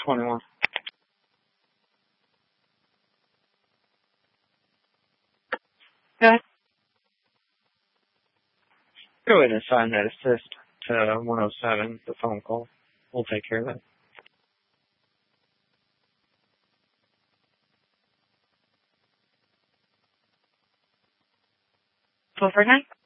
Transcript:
21. Okay. Go ahead and assign that assist to 107, the phone call. We'll take care of that. 1249?